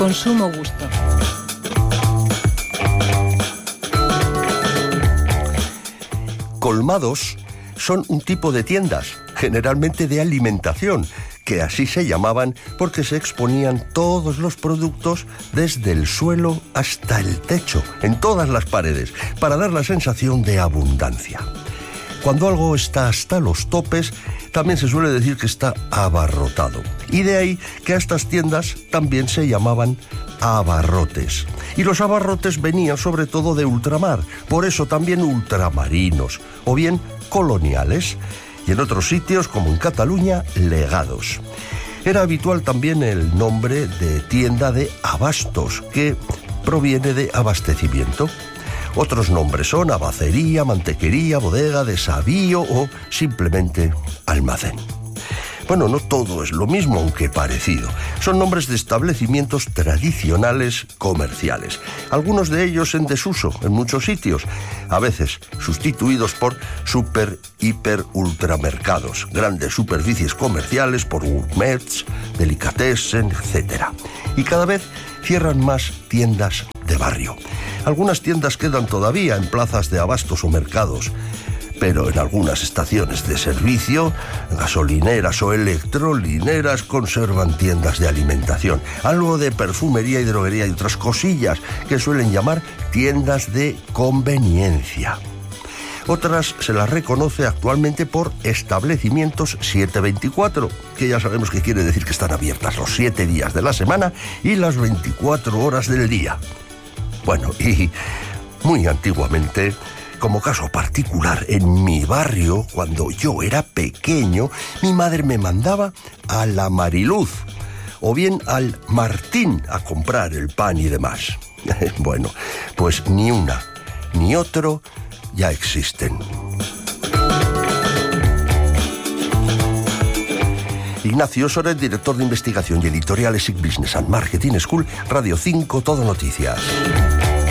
Consumo gusto. Colmados son un tipo de tiendas, generalmente de alimentación, que así se llamaban porque se exponían todos los productos desde el suelo hasta el techo, en todas las paredes, para dar la sensación de abundancia. Cuando algo está hasta los topes, también se suele decir que está abarrotado. Y de ahí que a estas tiendas también se llamaban abarrotes. Y los abarrotes venían sobre todo de ultramar, por eso también ultramarinos, o bien coloniales, y en otros sitios, como en Cataluña, legados. Era habitual también el nombre de tienda de abastos, que proviene de abastecimiento. Otros nombres son abacería, mantequería, bodega, desavío o simplemente almacén. Bueno, no todo es lo mismo, aunque parecido. Son nombres de establecimientos tradicionales comerciales. Algunos de ellos en desuso en muchos sitios, a veces sustituidos por super, hiper, ultramercados, grandes superficies comerciales por gourmets, delicatessen, etc. Y cada vez cierran más tiendas de barrio. Algunas tiendas quedan todavía en plazas de abastos o mercados, pero en algunas estaciones de servicio, gasolineras o electrolineras conservan tiendas de alimentación, algo de perfumería y droguería y otras cosillas que suelen llamar tiendas de conveniencia. Otras se las reconoce actualmente por establecimientos 7/24, que ya sabemos que quiere decir que están abiertas los 7 días de la semana y las 24 horas del día. Bueno, y muy antiguamente, como caso particular, en mi barrio, cuando yo era pequeño, mi madre me mandaba a la Mariluz o bien al Martín a comprar el pan y demás. Bueno, pues ni una ni otro ya existen. Ignacio Soret, director de investigación y editorial ESIC Business and Marketing School, Radio 5, Todo Noticias.